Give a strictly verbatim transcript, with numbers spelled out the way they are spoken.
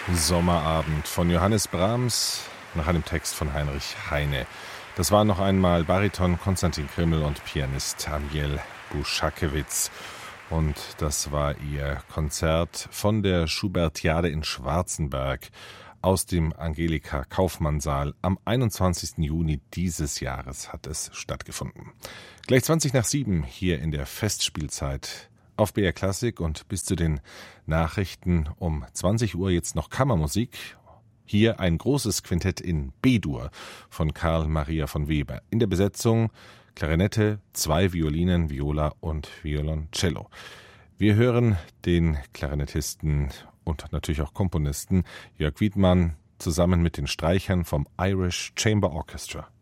Sommerabend von Johannes Brahms nach einem Text von Heinrich Heine. Das waren noch einmal Bariton Konstantin Krimmel und Pianist Amiel Buschakewitz. Und das war ihr Konzert von der Schubertiade in Schwarzenberg aus dem Angelika-Kaufmann-Saal. Am einundzwanzigsten Juni dieses Jahres hat es stattgefunden. Gleich zwanzig nach sieben hier in der Festspielzeit auf B R Klassik und bis zu den Nachrichten um zwanzig Uhr jetzt noch Kammermusik. Hier ein großes Quintett in B-Dur von Karl Maria von Weber. In der Besetzung Klarinette, zwei Violinen, Viola und Violoncello. Wir hören den Klarinettisten und natürlich auch Komponisten Jörg Wiedmann zusammen mit den Streichern vom Irish Chamber Orchestra.